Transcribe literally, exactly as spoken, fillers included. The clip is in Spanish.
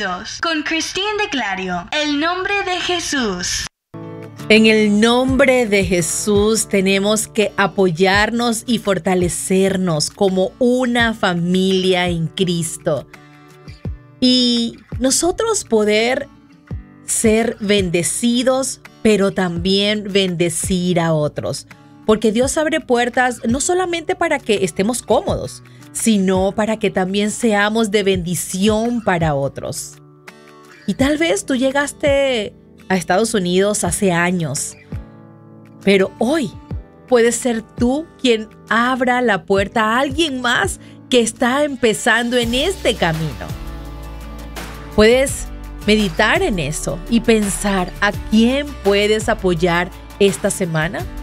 Bendecidos con Christine de Clario. El nombre de Jesús. En el nombre de Jesús tenemos que apoyarnos y fortalecernos como una familia en Cristo. Y nosotros poder ser bendecidos, pero también bendecir a otros. Porque Dios abre puertas no solamente para que estemos cómodos, sino para que también seamos de bendición para otros. Y tal vez tú llegaste a Estados Unidos hace años, pero hoy puedes ser tú quien abra la puerta a alguien más que está empezando en este camino. Puedes meditar en eso y pensar a quién puedes apoyar esta semana.